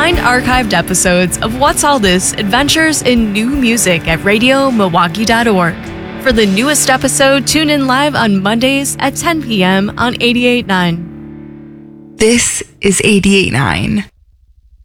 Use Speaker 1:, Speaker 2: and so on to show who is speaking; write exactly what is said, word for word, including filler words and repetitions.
Speaker 1: Find archived episodes of What's All This Adventures in New Music at radio milwaukee dot org. For the newest episode, tune in live on Mondays at ten p.m. on eighty-eight point nine.
Speaker 2: This is eighty-eight point nine.